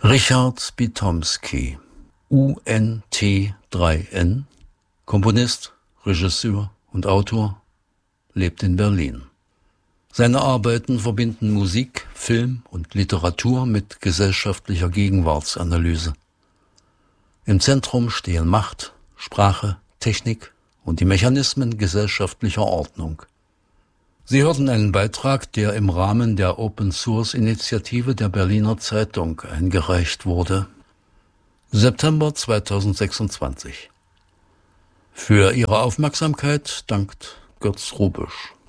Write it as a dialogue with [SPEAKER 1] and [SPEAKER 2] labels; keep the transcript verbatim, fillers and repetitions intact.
[SPEAKER 1] Richard Spitomski, U N T drei N, Komponist, Regisseur und Autor, lebt in Berlin. Seine Arbeiten verbinden Musik, Film und Literatur mit gesellschaftlicher Gegenwartsanalyse. Im Zentrum stehen Macht, Sprache, Technik und die Mechanismen gesellschaftlicher Ordnung. Sie hörten einen Beitrag, der im Rahmen der Open-Source-Initiative der Berliner Zeitung eingereicht wurde. September zweitausendsechsundzwanzig. Für Ihre Aufmerksamkeit dankt Götz Rubisch.